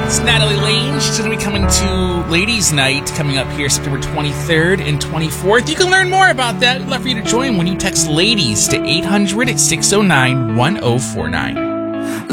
It's Natalie Lane. She's going to be coming to Ladies Night coming up here September 23rd and 24th. You can learn more about that. We'd love for you to join when you text LADIES to 800-609-1049.